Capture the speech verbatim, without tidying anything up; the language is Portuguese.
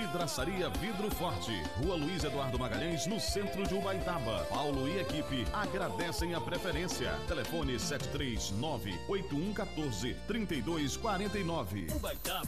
Vidraçaria Vidro Forte, Rua Luiz Eduardo Magalhães, no centro de Ubaitaba. Paulo e equipe agradecem a preferência. Telefone sete três nove, oito um um quatro, três dois quatro nove. Ubaitaba.